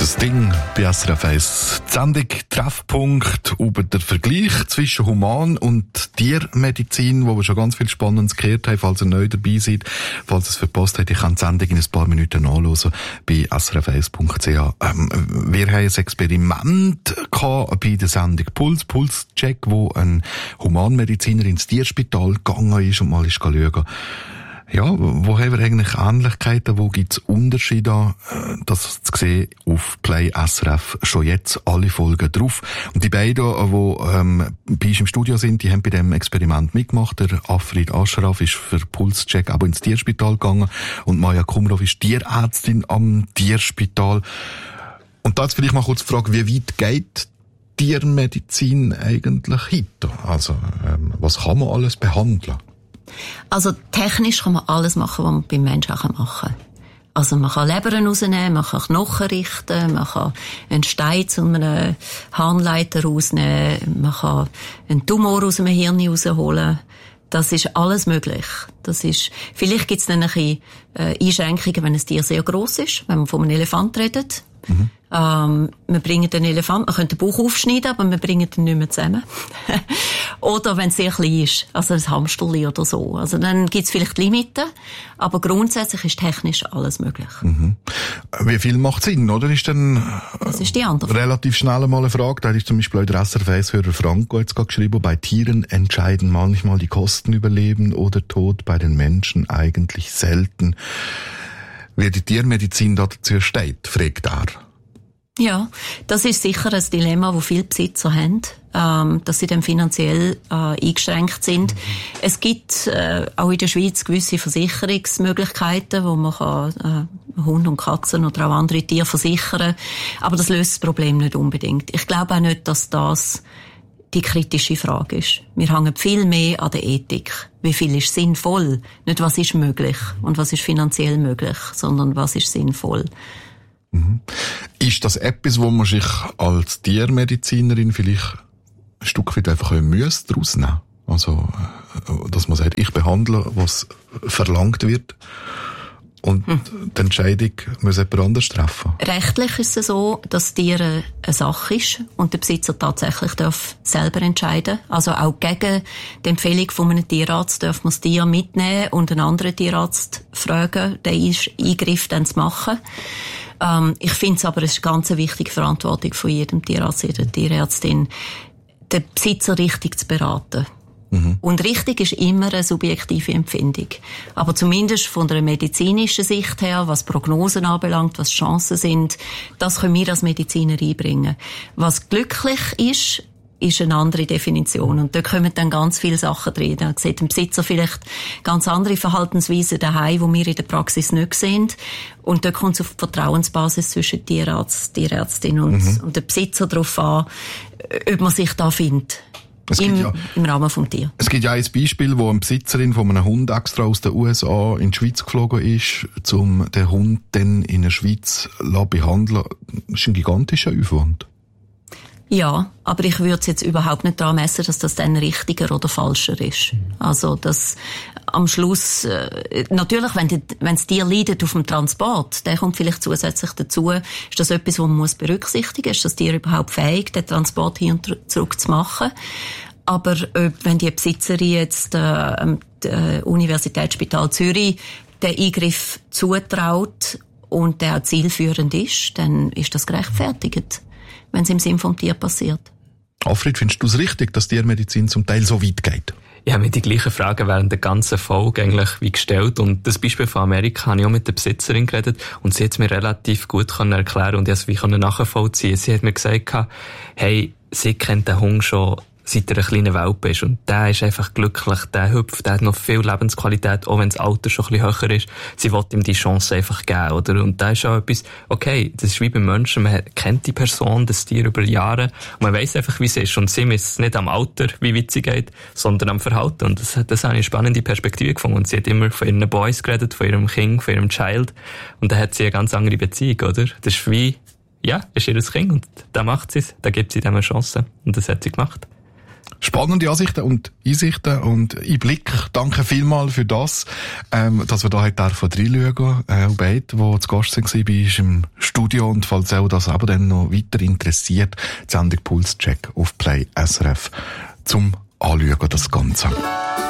Das Ding bei SRF 1. Die Sendung Treffpunkt über den Vergleich zwischen Human- und Tiermedizin, wo wir schon ganz viel Spannendes gehört haben. Falls ihr neu dabei seid, falls ihr es verpasst habt, ich kann die Sendung in ein paar Minuten nachhören bei srf1.ch. Wir haben ein Experiment gehabt bei der Sendung Pulscheck, wo ein Humanmediziner ins Tierspital gegangen ist und mal ist schauen. Ja, wo haben wir eigentlich Ähnlichkeiten, wo gibt's Unterschiede? Das zu sehen auf Play SRF schon jetzt alle Folgen drauf. Und die beiden, die bei uns im Studio sind, die haben bei dem Experiment mitgemacht. Der Afrid Ashraf ist für Pulscheck aber ins Tierspital gegangen und Maja Kumrov ist Tierärztin am Tierspital. Und da jetzt vielleicht mal kurz die Frage, wie weit geht Tiermedizin eigentlich heute? Also, was kann man alles behandeln? Also technisch kann man alles machen, was man beim Menschen auch machen kann. Also man kann Lebern rausnehmen, man kann Knochen richten, man kann einen Stein zu einem Harnleiter rausnehmen, man kann einen Tumor aus einem Hirn rausholen. Das ist alles möglich. Vielleicht gibt es dann ein bisschen Einschränkungen, wenn ein Tier sehr gross ist, wenn man von einem Elefant redet. Mhm. Wir bringen den Elefant, man könnte den Bauch aufschneiden, aber wir bringen den nicht mehr zusammen. Oder wenn es sehr klein ist, also ein Hamsterli oder so. Also dann gibt es vielleicht Limiten, aber grundsätzlich ist technisch alles möglich. Mhm. Wie viel macht Sinn, oder? Ist dann das ist die andere relativ schnell mal eine Frage. Da ist zum Beispiel auch der SRF-Hörer Franco jetzt gerade geschrieben, bei Tieren entscheiden manchmal die Kosten über Leben oder Tod, bei den Menschen eigentlich selten. Wie die Tiermedizin dazu steht, fragt er. Ja, das ist sicher ein Dilemma, das viele Besitzer haben, dass sie dann finanziell eingeschränkt sind. Es gibt auch in der Schweiz gewisse Versicherungsmöglichkeiten, wo man kann, Hunde und Katzen oder auch andere Tiere versichern. Aber das löst das Problem nicht unbedingt. Ich glaube auch nicht, dass das die kritische Frage ist. Wir hängen viel mehr an der Ethik. Wie viel ist sinnvoll? Nicht, was ist möglich und was ist finanziell möglich, sondern was ist sinnvoll. Mhm. Ist das etwas, wo man sich als Tiermedizinerin vielleicht ein Stück weit einfach Mühe daraus nehmen? Also, dass man sagt, ich behandle, was verlangt wird, und die Entscheidung muss jemand anders treffen? Rechtlich ist es so, dass Tiere eine Sache ist und der Besitzer tatsächlich darf selber entscheiden. Also auch gegen die Empfehlung von einem Tierarzt darf man das Tier mitnehmen und einen anderen Tierarzt fragen, den Eingriff dann zu machen. Ich finde es aber, es ist eine ganz wichtige Verantwortung von jedem Tierarzt, jeder Tierärztin, den Besitzer richtig zu beraten. Mhm. Und richtig ist immer eine subjektive Empfindung. Aber zumindest von der medizinischen Sicht her, was Prognosen anbelangt, was Chancen sind, das können wir als Mediziner einbringen. Was glücklich ist eine andere Definition. Und da kommen dann ganz viele Sachen drin. Da sieht ein Besitzer vielleicht ganz andere Verhaltensweisen daheim, die wir in der Praxis nicht sehen. Und da kommt es auf die Vertrauensbasis zwischen Tierarzt, Tierärztin und der Besitzer darauf an, ob man sich da findet. Im Rahmen vom Tier. Es gibt ja ein Beispiel, wo eine Besitzerin von einem Hund extra aus den USA in die Schweiz geflogen ist, um den Hund dann in der Schweiz behandeln. Das ist ein gigantischer Aufwand. Ja, aber ich würde es jetzt überhaupt nicht daran messen, dass das dann richtiger oder falscher ist. Also, dass am Schluss, natürlich, wenn das Tier leidet auf dem Transport, der kommt vielleicht zusätzlich dazu, ist das etwas, was man berücksichtigen muss. Ist das Tier überhaupt fähig, den Transport hin und zurück zu machen? Aber wenn die Besitzerin jetzt Universitätsspital Zürich den Eingriff zutraut und der auch zielführend ist, dann ist das gerechtfertigt, wenn es im Sinn vom Tier passiert. Afrid, findest du es richtig, dass Tiermedizin zum Teil so weit geht? Ich habe mir die gleichen Fragen während der ganzen Folge eigentlich wie gestellt. Und das Beispiel von Amerika habe ich auch mit der Besitzerin geredet und sie hat es mir relativ gut erklären und ich konnte es nachvollziehen. Sie hat mir gesagt, hey, sie kennt den Hund schon seit er ein kleiner Welpe ist. Und der ist einfach glücklich, der hüpft, der hat noch viel Lebensqualität, auch wenn das Alter schon ein bisschen höher ist. Sie will ihm die Chance einfach geben, oder? Und da ist auch etwas, okay, das ist wie beim Menschen, man kennt die Person, das Tier über Jahre, und man weiss einfach, wie es ist. Und sie misst nicht am Alter, wie weit sie geht, sondern am Verhalten. Und das habe ich eine spannende Perspektive gefunden. Und sie hat immer von ihren Boys geredet, von ihrem Kind, von ihrem Child. Und da hat sie eine ganz andere Beziehung, oder? Das ist wie, ja, ist ihr Kind und da macht sie es, da gibt sie dem eine Chance. Und das hat sie gemacht. Spannende Ansichten und Einsichten und Einblick. Danke vielmals für das, dass wir da heute reinschauen dürfen. Beide, die zu Gast waren bei uns im Studio. Studio. Und falls auch das aber dann noch weiter interessiert, die Sendung Pulscheck auf Play SRF zum Anschauen, das Ganze.